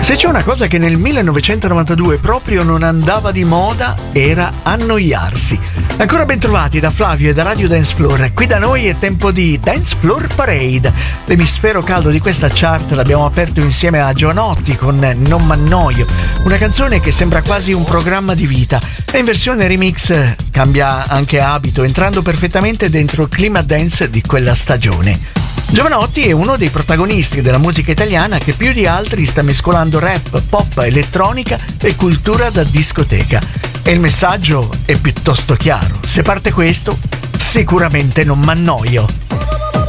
Se c'è una cosa che nel 1992 proprio non andava di moda era annoiarsi. Ancora ben trovati da Flavio e da Radio Dance Floor. Qui da noi è tempo di Dance Floor Parade. L'emisfero caldo di questa chart l'abbiamo aperto insieme a Giovanotti con Non m'annoio, una canzone che sembra quasi un programma di vita e in versione remix cambia anche abito, entrando perfettamente dentro il clima dance di quella stagione. Giovanotti è uno dei protagonisti della musica italiana che più di altri sta mescolando rap, pop, elettronica e cultura da discoteca. E il messaggio è piuttosto chiaro: se parte questo, sicuramente non m'annoio.